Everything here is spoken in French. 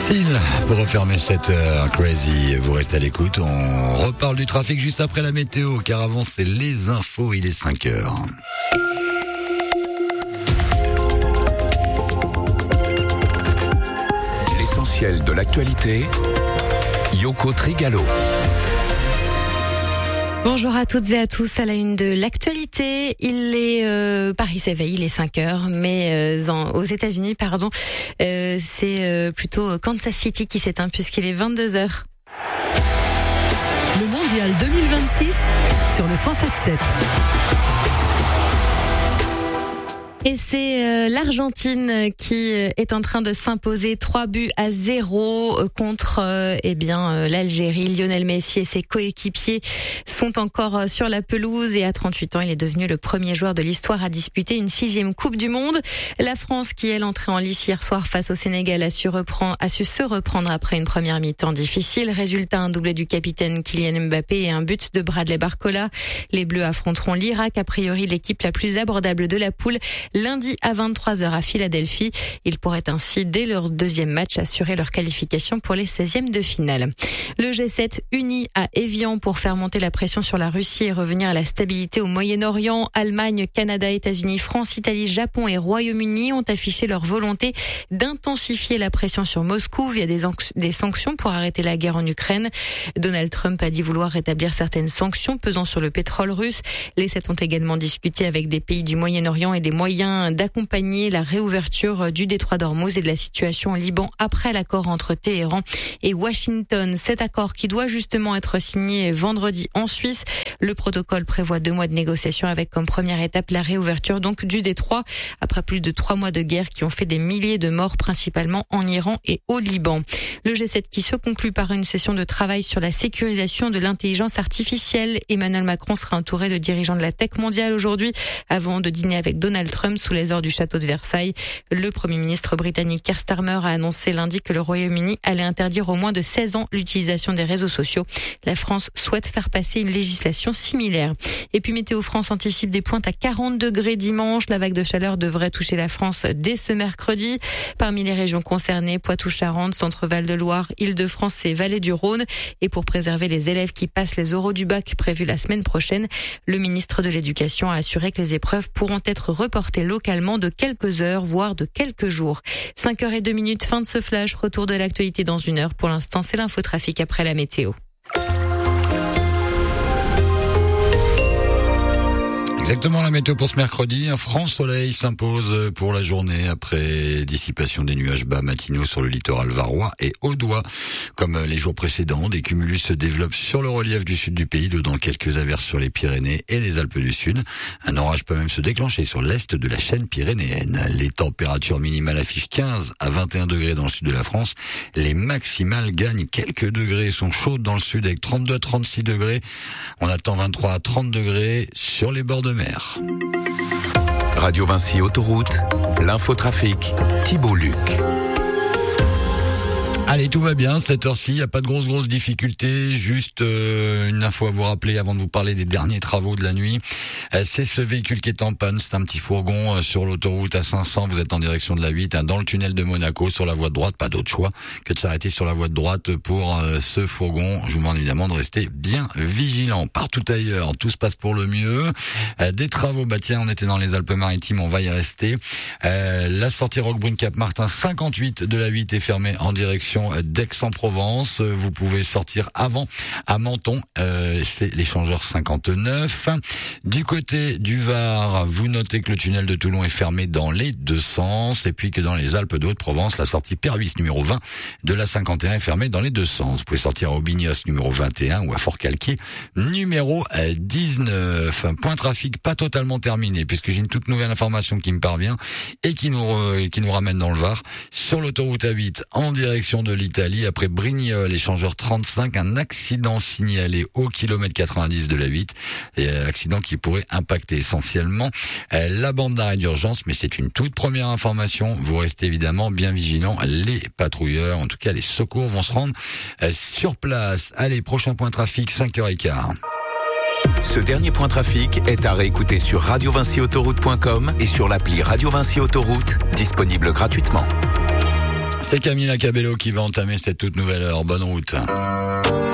Style pour refermer cette heure Crazy. Vous restez à l'écoute. On reparle du trafic juste après la météo, car avant c'est les infos. Il est 5 heures. L'essentiel de l'actualité, Yoko Trigalo. Bonjour à toutes et à tous, à la une de l'actualité. Paris s'éveille, il est 5 heures, mais aux États-Unis, c'est plutôt Kansas City qui s'éteint puisqu'il est 22 heures. Le Mondial 2026 sur le 107.7. Et c'est l'Argentine qui est en train de s'imposer 3-0 contre l'Algérie. Lionel Messi et ses coéquipiers sont encore sur la pelouse et à 38 ans, il est devenu le premier joueur de l'histoire à disputer une 6e Coupe du Monde. La France, qui est entrée en lice hier soir face au Sénégal, a su se reprendre après une première mi-temps difficile. Résultat, un doublé du capitaine Kylian Mbappé et un but de Bradley Barcola. Les Bleus affronteront l'Irak, a priori l'équipe la plus abordable de la poule, lundi à 23h à Philadelphie. Ils pourraient ainsi, dès leur deuxième match, assurer leur qualification pour les 16e de finale. Le G7 uni à Évian pour faire monter la pression sur la Russie et revenir à la stabilité au Moyen-Orient. Allemagne, Canada, États-Unis, France, Italie, Japon et Royaume-Uni ont affiché leur volonté d'intensifier la pression sur Moscou via des sanctions pour arrêter la guerre en Ukraine. Donald Trump a dit vouloir rétablir certaines sanctions pesant sur le pétrole russe. Les 7 ont également discuté avec des pays du Moyen-Orient et des moyens d'accompagner la réouverture du détroit d'Ormuz et de la situation au Liban après l'accord entre Téhéran et Washington. Cet accord qui doit justement être signé vendredi en Suisse. Le protocole prévoit 2 mois de négociations avec comme première étape la réouverture donc du détroit après plus de 3 mois de guerre qui ont fait des milliers de morts principalement en Iran et au Liban. Le G7 qui se conclut par une session de travail sur la sécurisation de l'intelligence artificielle. Emmanuel Macron sera entouré de dirigeants de la tech mondiale aujourd'hui avant de dîner avec Donald Trump sous les ors du château de Versailles. Le Premier ministre britannique Keir Starmer a annoncé lundi que le Royaume-Uni allait interdire au moins de 16 ans l'utilisation des réseaux sociaux. La France souhaite faire passer une législation similaire. Et puis Météo France anticipe des pointes à 40 degrés dimanche. La vague de chaleur devrait toucher la France dès ce mercredi. Parmi les régions concernées, Poitou-Charentes, Centre-Val de Loire, Île-de-France et Vallée du Rhône. Et pour préserver les élèves qui passent les oraux du bac prévus la semaine prochaine, le ministre de l'Éducation a assuré que les épreuves pourront être reportées localement de quelques heures, voire de quelques jours. 5h02, fin de ce flash. Retour de l'actualité dans 1 heure. Pour l'instant, c'est l'infotrafic après la météo. Exactement la météo pour ce mercredi. Un franc soleil s'impose pour la journée après dissipation des nuages bas matinaux sur le littoral varois et audois. Comme les jours précédents, des cumulus se développent sur le relief du sud du pays, dedans quelques averses sur les Pyrénées et les Alpes du Sud. Un orage peut même se déclencher sur l'est de la chaîne pyrénéenne. Les températures minimales affichent 15 à 21 degrés dans le sud de la France. Les maximales gagnent quelques degrés, sont chaudes dans le sud avec 32 à 36 degrés. On attend 23 à 30 degrés sur les bords de mer. Radio Vinci Autoroute, l'infotrafic, Thibault Luc. Allez, tout va bien, cette heure-ci, il n'y a pas de grosses difficultés, juste une info à vous rappeler avant de vous parler des derniers travaux de la nuit. C'est ce véhicule qui est en panne, c'est un petit fourgon sur l'autoroute A500, vous êtes en direction de la 8, dans le tunnel de Monaco, sur la voie de droite, pas d'autre choix que de s'arrêter sur la voie de droite pour ce fourgon. Je vous demande évidemment de rester bien vigilant. Partout ailleurs, tout se passe pour le mieux. Des travaux, on était dans les Alpes-Maritimes, on va y rester. La sortie Roquebrune-Cap-Martin 58 de la 8 est fermée en direction d'Aix-en-Provence. Vous pouvez sortir avant à Menton, c'est l'échangeur 59. Du côté du Var, vous notez que le tunnel de Toulon est fermé dans les deux sens et puis que dans les Alpes de Haute-Provence, la sortie Pervis numéro 20 de la 51 est fermée dans les deux sens. Vous pouvez sortir à Aubignos numéro 21 ou à Fort-Calquier numéro 19. Point trafic pas totalement terminé puisque j'ai une toute nouvelle information qui me parvient et qui nous ramène dans le Var. Sur l'autoroute A8 en direction de l'Italie, après Brignoles, échangeur 35, un accident signalé au kilomètre 90 de la 8, et accident qui pourrait impacter essentiellement la bande d'arrêt d'urgence, mais c'est une toute première information. Vous restez évidemment bien vigilants. Les patrouilleurs, en tout cas les secours, vont se rendre sur place. Allez, prochain point trafic, 5h15. Ce dernier point trafic est à réécouter sur radiovinciautoroute.com et sur l'appli Radio Vinci Autoroute, disponible gratuitement. C'est Camila Cabello qui va entamer cette toute nouvelle heure. Bonne route.